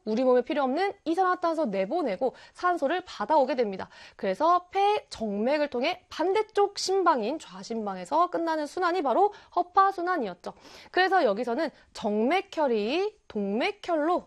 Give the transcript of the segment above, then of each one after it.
우리 몸에 필요 없는 이산화탄소 내보내고 산소를 받아오게 됩니다. 그래서 폐 정맥을 통해 반대쪽 심방인 좌심방에서 끝나는 순환이 바로 허파순환이었죠. 그래서 여기서는 정맥혈이 동맥혈로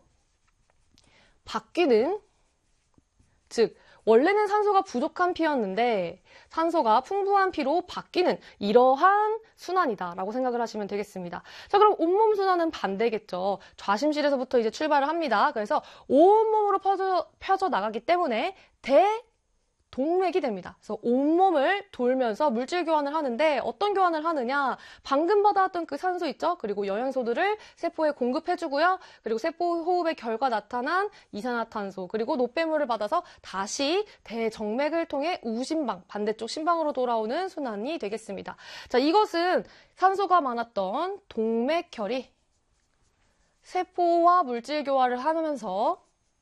바뀌는, 즉 원래는 산소가 부족한 피였는데 산소가 풍부한 피로 바뀌는 이러한 순환이다라고 생각을 하시면 되겠습니다. 자, 그럼 온몸 순환은 반대겠죠. 좌심실에서부터 이제 출발을 합니다. 그래서 온몸으로 펴져 나가기 때문에 동맥이 됩니다. 그래서 온몸을 돌면서 물질 교환을 하는데 어떤 교환을 하느냐? 방금 받아왔던 그 산소 있죠? 그리고 영양소들을 세포에 공급해주고요. 그리고 세포 호흡의 결과 나타난 이산화탄소 그리고 노폐물을 받아서 다시 대정맥을 통해 우심방, 반대쪽 심방으로 돌아오는 순환이 되겠습니다. 자, 이것은 산소가 많았던 동맥혈이 세포와 물질 교환을 하면서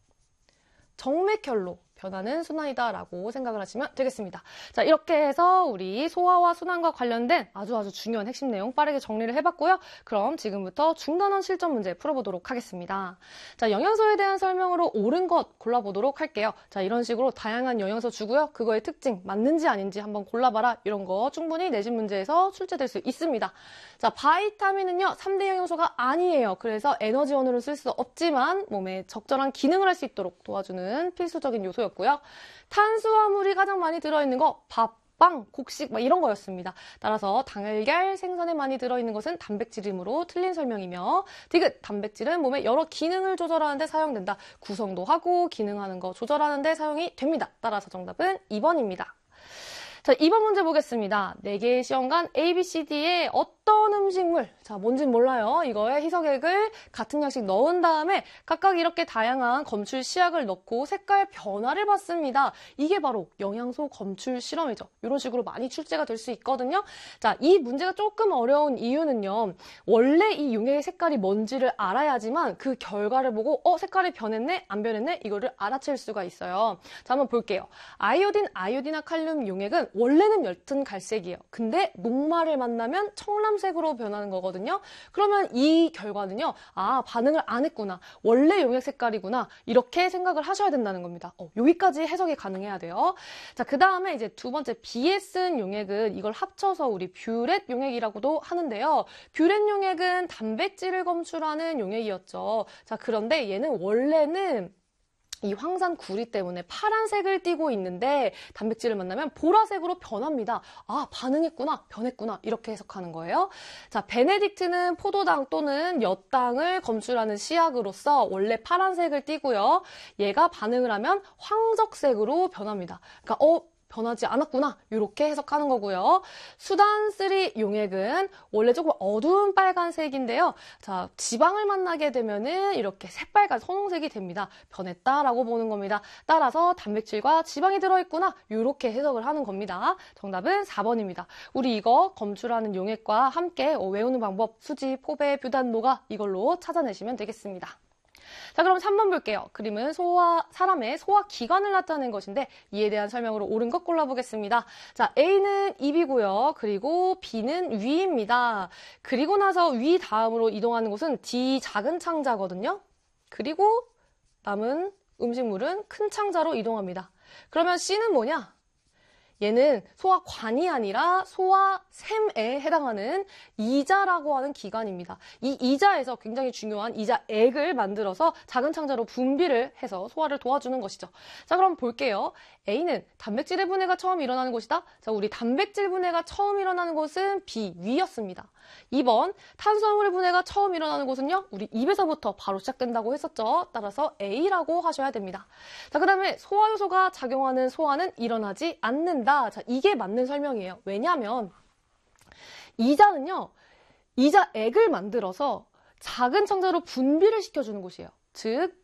정맥혈로 변하는 순환이다라고 생각을 하시면 되겠습니다. 자, 이렇게 해서 우리 소화와 순환과 관련된 아주 중요한 핵심 내용 빠르게 정리를 해봤고요. 그럼 지금부터 중단원 실전 문제 풀어보도록 하겠습니다. 자, 영양소에 대한 설명으로 옳은 것 골라보도록 할게요. 자, 이런 식으로 다양한 영양소 주고요. 그거의 특징 맞는지 아닌지 한번 골라봐라. 이런 거 충분히 내신 문제에서 출제될 수 있습니다. 자, 바이타민은요 3대 영양소가 아니에요. 그래서 에너지원으로 쓸 수 없지만 몸에 적절한 기능을 할 수 있도록 도와주는 필수적인 요소였고요. 탄수화물이 가장 많이 들어있는 거 밥, 빵, 곡식 이런 거였습니다. 따라서 달걀, 생선에 많이 들어있는 것은 단백질이므로 틀린 설명이며 디귿, 단백질은 몸의 여러 기능을 조절하는 데 사용된다. 구성도 하고 기능하는 거 조절하는 데 사용이 됩니다. 따라서 정답은 2번입니다. 자, 2번 문제 보겠습니다. 4개의 시험관 A, B, C, D에 어떤 음식물, 자, 뭔진 몰라요. 이거에 희석액을 같은 양씩 넣은 다음에 각각 이렇게 다양한 검출 시약을 넣고 색깔 변화를 봤습니다. 이게 바로 영양소 검출 실험이죠. 이런 식으로 많이 출제가 될 수 있거든요. 자, 이 문제가 조금 어려운 이유는요. 원래 이 용액의 색깔이 뭔지를 알아야지만 그 결과를 보고 색깔이 변했네? 안 변했네? 이거를 알아챌 수가 있어요. 자, 한번 볼게요. 아이오디나 칼륨 용액은 원래는 옅은 갈색이에요. 근데 녹말을 만나면 청람색으로 변하는 거거든요. 그러면 이 결과는요. 아, 반응을 안 했구나. 원래 용액 색깔이구나. 이렇게 생각을 하셔야 된다는 겁니다. 여기까지 해석이 가능해야 돼요. 자, 그 다음에 이제 두 번째 B에 쓴 용액은 이걸 합쳐서 우리 뷰렛 용액이라고도 하는데요. 뷰렛 용액은 단백질을 검출하는 용액이었죠. 자, 그런데 얘는 원래는 이 황산 구리 때문에 파란색을 띠고 있는데 단백질을 만나면 보라색으로 변합니다. 아, 반응했구나, 변했구나 이렇게 해석하는 거예요. 자, 베네딕트는 포도당 또는 엿당을 검출하는 시약으로서 원래 파란색을 띠고요. 얘가 반응을 하면 황적색으로 변합니다. 그러니까 변하지 않았구나 이렇게 해석하는 거고요. 수단3 용액은 원래 조금 어두운 빨간색인데요. 자, 지방을 만나게 되면은 이렇게 새빨간 선홍색이 됩니다. 변했다라고 보는 겁니다. 따라서 단백질과 지방이 들어있구나 이렇게 해석을 하는 겁니다. 정답은 4번입니다. 우리 이거 검출하는 용액과 함께 외우는 방법 수지, 포배, 뷰단, 노가 이걸로 찾아내시면 되겠습니다. 자, 그럼 3번 볼게요. 그림은 사람의 소화 기관을 나타낸 것인데 이에 대한 설명으로 옳은 것 골라보겠습니다. 자, A는 입이고요. 그리고 B는 위입니다. 그리고 나서 위 다음으로 이동하는 곳은 D 작은 창자거든요. 그리고 남은 음식물은 큰 창자로 이동합니다. 그러면 C는 뭐냐? 얘는 소화관이 아니라 소화샘에 해당하는 이자라고 하는 기관입니다. 이 이자에서 굉장히 중요한 이자액을 만들어서 작은 창자로 분비를 해서 소화를 도와주는 것이죠. 자, 그럼 볼게요. A는 단백질의 분해가 처음 일어나는 곳이다. 자, 우리 단백질 분해가 처음 일어나는 곳은 B, 위였습니다. 2번, 탄수화물의 분해가 처음 일어나는 곳은요. 우리 입에서부터 바로 시작된다고 했었죠. 따라서 A라고 하셔야 됩니다. 자, 그 다음에 소화효소가 작용하는 소화는 일어나지 않는다. 자, 이게 맞는 설명이에요. 왜냐하면 이자는요. 이자액을 만들어서 작은 창자로 분비를 시켜주는 곳이에요. 즉,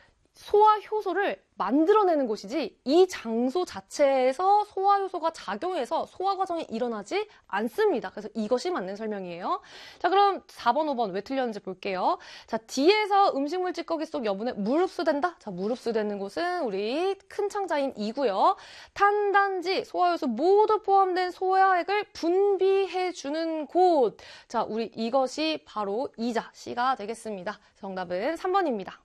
소화효소를 만들어내는 곳이지 이 장소 자체에서 소화효소가 작용해서 소화 과정이 일어나지 않습니다. 그래서 이것이 맞는 설명이에요. 자, 그럼 4번, 5번 왜 틀렸는지 볼게요. 자, D에서 음식물 찌꺼기 속 여분에 물 흡수된다? 자, 물 흡수되는 곳은 우리 큰 창자인 E고요. 탄단지, 소화효소 모두 포함된 소화액을 분비해주는 곳. 자, 우리 이것이 바로 E자, C가 되겠습니다. 정답은 3번입니다.